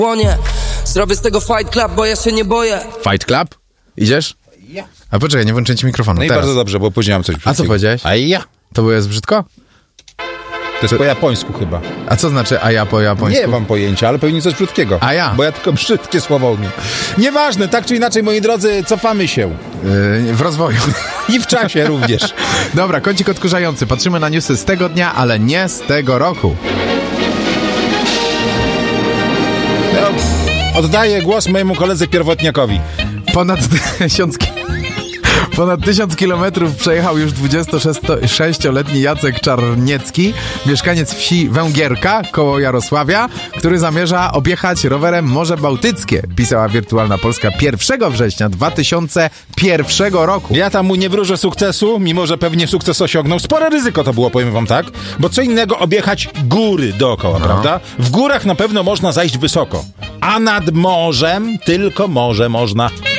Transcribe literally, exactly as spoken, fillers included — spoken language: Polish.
łonie. Zrobię z tego Fight Club, bo ja się nie boję. Fight Club? Idziesz? Ja. A poczekaj, nie włączę ci mikrofonu. No i teraz. bardzo dobrze, bo później mam coś brzydkiego. A co powiedziałeś? A ja. To było jest brzydko? To jest po japońsku chyba. A co znaczy a ja po japońsku? Nie mam pojęcia, ale pewnie coś brzydkiego. A ja. Bo ja tylko brzydkie słowa umiem. Nieważne, tak czy inaczej, moi drodzy, cofamy się. Yy, w rozwoju. I w czasie również. Dobra, kącik odkurzający. Patrzymy na newsy z tego dnia, ale nie z tego roku. No, oddaję głos mojemu koledze pierwotniakowi. Ponad tysiąc... Ponad tysiąc kilometrów przejechał już dwudziestosześcioletni Jacek Czarniecki, mieszkaniec wsi Węgierka koło Jarosławia, który zamierza objechać rowerem Morze Bałtyckie, pisała Wirtualna Polska pierwszego września dwa tysiące pierwszego roku. Ja tam mu nie wróżę sukcesu, mimo że pewnie sukces osiągnął. Spore ryzyko to było, powiem wam tak, bo co innego objechać góry dookoła, no. Prawda? W górach na pewno można zajść wysoko, a nad morzem tylko morze można.